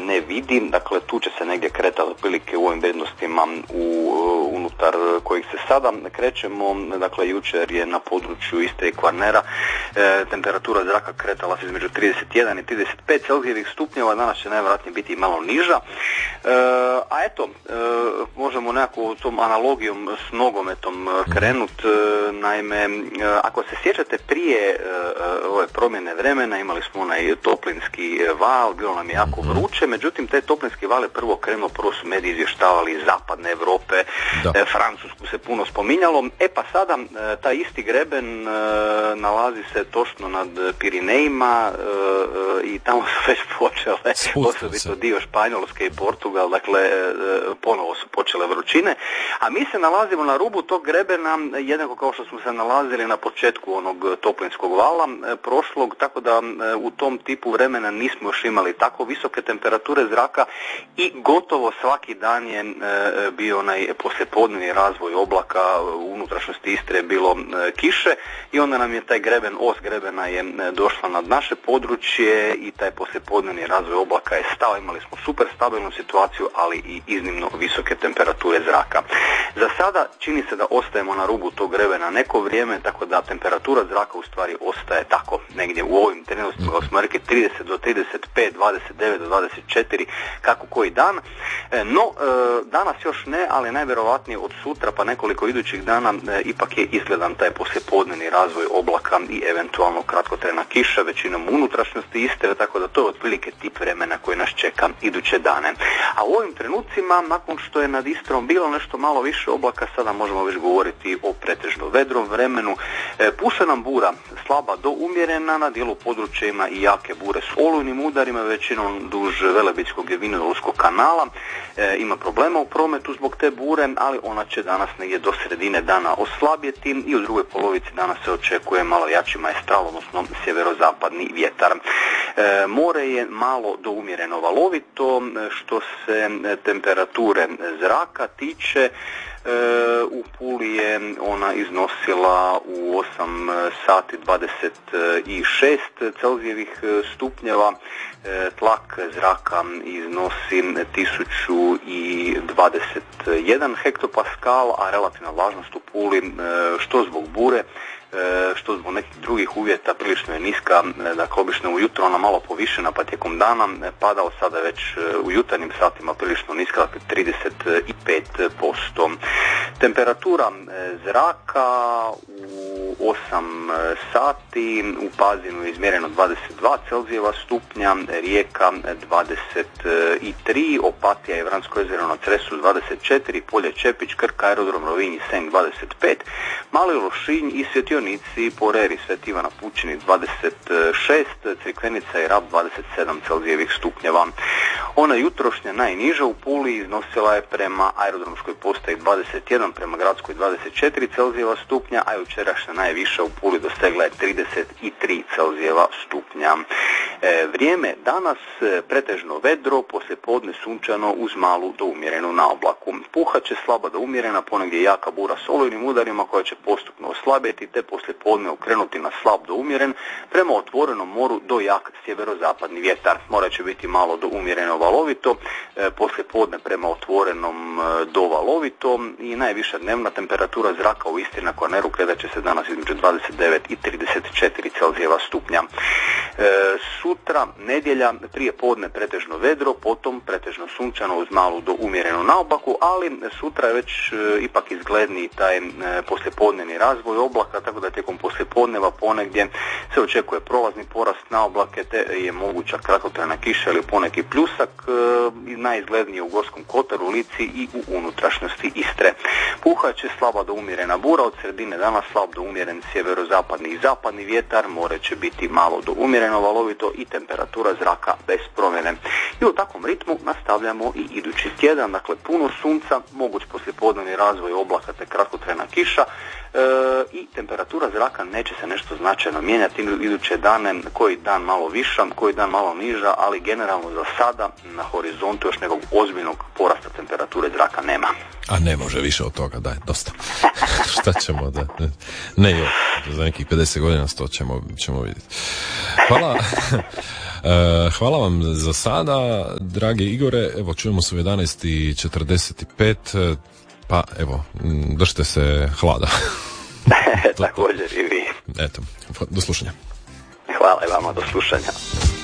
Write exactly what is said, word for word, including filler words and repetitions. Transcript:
ne vidi, dakle tu će se negdje kretati otprilike u ovim vrijednostima u, unutar kojih se sada krećemo. Dakle, jučer je na području Istre i Kvarnera e, temperatura zraka kretala se između trideset jedan i trideset pet Celzijevih stupnjeva, danas će najvjerojatnije biti malo niža. E, a eto, e, možemo nekako tom analogijom s nogometom krenut. E, naime, e, ako se sjećate prije e, ove promjene vremena, imali smo onaj toplinski val, bilo nam je jako vruće, međutim taj toplinski val je prvo krenuo, prvo su mediji izvještavali iz zapadne Europe, e, Francusku se puno spominjalo, e pa sada e, taj isti greben e, nalazi se točno nad Pirinejima e, e, i tamo su već počele, osobito dio Španjolske i Portugal, dakle e, ponovo su počele vrućine, a mi se nalazimo na rubu tog grebena, jednako kao što smo se nalazili na početku onog toplinskog vala e, prošlog, tako da e, u tom tipu vremena nismo još imali tako visoke temperature zraka i gotovo svaki dan je e, bio onaj poslijepodnevni razvoj oblaka, u unutrašnjosti Istre je bilo e, kiše i onda nam je taj greben, os grebena je e, došla nad naše područje i taj poslijepodnevni razvoj oblaka je stao, imali smo super stabilnu situaciju, ali i iznimno visoke temperature zraka. Za sada čini se da ostajemo na rubu tog grebena neko vrijeme, tako da temperatura zraka u stvari ostaje tako, negdje u ovim trenucima, kao smo rekli, trideset do trideset pet, dvadeset devet do dvadeset četiri, kako koji dan. No, danas još ne, ali najvjerovatnije od sutra pa nekoliko idućih dana ipak je izgledan taj poslijepodnevni razvoj oblaka i eventualno kratkotrajna kiša, većinom unutrašnjosti Istre, tako da to je otprilike tip vremena koji nas čeka iduće dane. A u ovim trenucima, nakon što je nad Istrom bilo nešto malo više oblaka, sada možemo već govoriti o pretežno vedrom vremenu. Puše nam bura, slaba do umjerena, na dijelu područja ima i jake bure s olujnim udarima, većinom duž Velebitskog i Vinodolskog kanala. E, ima problema u prometu zbog te bure, ali ona će danas negdje do sredine dana oslabjeti i u drugoj polovici dana se očekuje malo jači maestral, odnosno sjeverozapadni vjetar. E, more je malo do umjereno valovito, što se temperature zraka tiče. E, u Puli je ona iznosila u osam sati dvadeset šest Celzijevih stupnjeva, e, tlak zraka iznosi tisuću dvadeset jedan hektopaskal, a relativna vlažnost u Puli, e, što zbog bure, što zbog nekih drugih uvjeta prilično je niska, dakle obično ujutro ona malo povišena pa tijekom dana pada, od sada već u jutarnjim satima prilično niska, dakle trideset pet posto. Temperatura zraka u osam sati u Pazinu je izmjereno dvadeset dva Celzijeva stupnja, Rijeka dvadeset tri, Opatija i Vransko jezero na Cresu dvadeset četiri, Polje Čepić, Krk, aerodrom Rovinj i Senj dvadeset pet, Mali Lošinj i Svjetionici, Poreri, Sveti Ivan na Pučini dvadeset šest, Crikvenica i Rab dvadeset sedam Celzijevih stupnjeva. Ona jutrošnja najniža u Puli iznosila je prema aerodromskoj postaji dvadeset jedan, prema gradskoj dvadeset četiri Celzijeva stupnja, a jučerašnja najviša u Puli dosegla je trideset tri Celzijeva stupnja. E, vrijeme danas pretežno vedro, poslijepodne sunčano uz malu do umjerenu naoblaku. Puhat će slaba do umjerena, ponegdje jaka bura s olujnim udarima koja će postupno oslabiti te poslijepodne okrenuti na slab do umjeren prema otvorenom moru do jak sjeverozapadni vjetar. Mora će biti malo do umjereno valovito, e, poslijepodne prema otvorenom e, do valovito i najviša dnevna temperatura zraka u Istri na Kvarneru kretat će se danas između dvadeset devet i trideset četiri Celzijeva stupnja. E, sutra, nedjelja, prije podne pretežno vedro, potom pretežno sunčano uz malu do umjerenu naobaku, ali sutra je već e, ipak izgledniji taj e, poslijepodnevni razvoj oblaka, tako da tijekom poslijepodneva ponegdje se očekuje prolazni porast na oblake, te je moguća kratkotrajna kiša ili poneki pljusak, e, najizglednije u Gorskom kotaru, Lici i u unutrašnjosti Istre. Puhat će slaba do umjerena bura, od sredine dana slab do umjeren sjeverozapadni i zapadni vjetar, more će biti malo do umjereno valovito i temperatura zraka bez promjene. I u takvom ritmu nastavljamo i idući tjedan, dakle puno sunca, moguć poslijepodnevni razvoj oblaka te kratkotrajna kiša, e, i temperatura zraka neće se nešto značajno mijenjati iduće dane, koji dan malo viša, koji dan malo niža, ali generalno za sada na horizontu još nekog ozbiljnog porasta temperature zraka nema. A ne može više od toga, daj, dosta. Šta ćemo da... Ne, jo, za nekih pedeset godina sto ćemo, ćemo vidjeti. Hvala. hvala vam za sada, dragi Igore. Evo, čujemo se u jedanaest i četrdeset pet, pa evo, držite se hlada. Također i vi. Eto, do slušanja. Hvala i vama, do slušanja.